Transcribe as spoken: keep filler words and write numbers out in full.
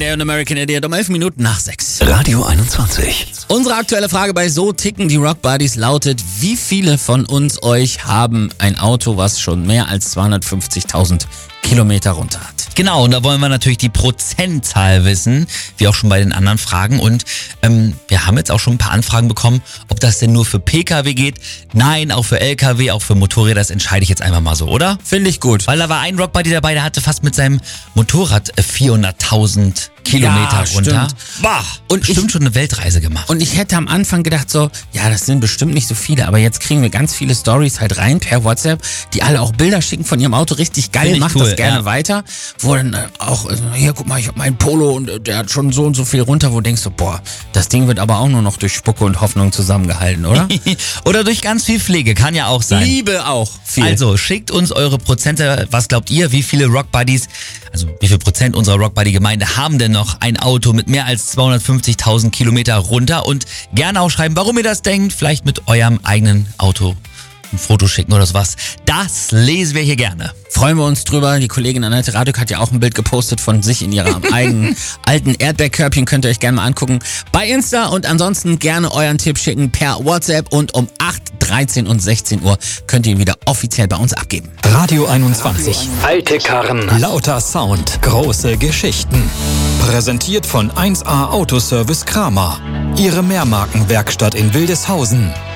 Friday und American Idiot um elf Minuten nach sechs. Radio einundzwanzig. Unsere aktuelle Frage bei So ticken die Rock Buddies lautet: Wie viele von uns euch haben ein Auto, was schon mehr als zweihundertfünfzigtausend Kilometer runter hat? Genau, und da wollen wir natürlich die Prozentzahl wissen, wie auch schon bei den anderen Fragen. Und ähm, wir haben jetzt auch schon ein paar Anfragen bekommen, ob das denn nur für Pkw geht. Nein, auch für Lkw, auch für Motorräder, das entscheide ich jetzt einfach mal so, oder? Finde ich gut. Weil da war ein Rockbuddy dabei, der hatte fast mit seinem Motorrad vierhunderttausend Kilometer Ja, runter. stimmt. Boah, Und bestimmt ich- schon eine Weltreise gemacht. Und ich hätte am Anfang gedacht so, ja, das sind bestimmt nicht so viele, aber jetzt kriegen wir ganz viele Stories halt rein per WhatsApp, die alle auch Bilder schicken von ihrem Auto, richtig geil, Find ich macht cool, das gerne ja. weiter, wo dann äh, auch, äh, hier, guck mal, ich hab meinen Polo und äh, der hat schon so und so viel runter, wo du denkst du, boah, das Ding wird aber auch nur noch durch Spucke und Hoffnung zusammengehalten, oder? Oder durch ganz viel Pflege, kann ja auch sein. Liebe auch viel. Also schickt uns eure Prozente. Was glaubt ihr, wie viele Rockbuddies, also wie viel Prozent unserer Rockbuddy-Gemeinde haben denn noch ein Auto mit mehr als zweihundertfünfzigtausend Kilometer runter? Und gerne auch schreiben, warum ihr das denkt. Vielleicht mit eurem eigenen Auto ein Foto schicken oder sowas. Das lesen wir hier gerne. Freuen wir uns drüber. Die Kollegin Annette Raduk hat ja auch ein Bild gepostet von sich in ihrem eigenen alten Erdbeerkörbchen. Könnt ihr euch gerne mal angucken bei Insta. Und ansonsten gerne euren Tipp schicken per WhatsApp. Und um acht, dreizehn und sechzehn Uhr könnt ihr ihn wieder offiziell bei uns abgeben. Radio einundzwanzig. Alte Karren. Lauter Sound. Große Geschichten. Präsentiert von eins A Autoservice Kramer. Ihre Mehrmarkenwerkstatt in Wildeshausen.